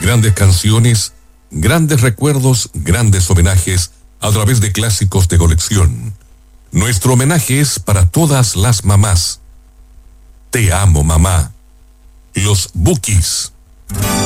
Grandes canciones, grandes recuerdos, grandes homenajes a través de clásicos de colección. Nuestro homenaje es para todas las mamás. Te amo, mamá. Los Bukis.